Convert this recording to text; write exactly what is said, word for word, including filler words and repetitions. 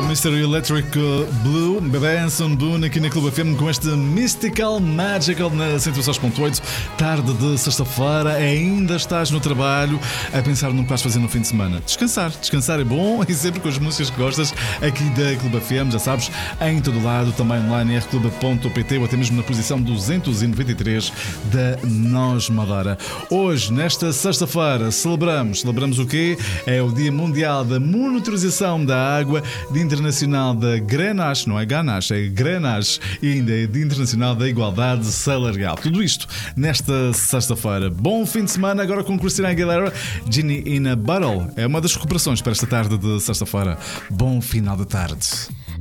mister Electric Blue, Benson Boone aqui na Clube F M com este Mystical Magical na cento e seis ponto oito. Tarde de sexta-feira, ainda estás no trabalho a pensar no que vais fazer no fim de semana. Descansar, descansar é bom e sempre com as músicas que gostas aqui da Clube F M, já sabes, em todo lado, também online em r clube ponto p t ou até mesmo na posição duzentos e noventa e três da Nós Madeira. Hoje, nesta sexta-feira, celebramos, celebramos o quê? É o Dia Mundial da Monitorização da Água, Dia Internacional da Grenache, não é Ganache, é Grenache, e ainda é Dia Internacional da Igualdade Salarial. Tudo isto nesta sexta-feira. Bom fim de semana, agora com Christina Aguilera, Genie in a Bottle. É uma das recuperações para esta tarde de sexta-feira. Bom final de tarde.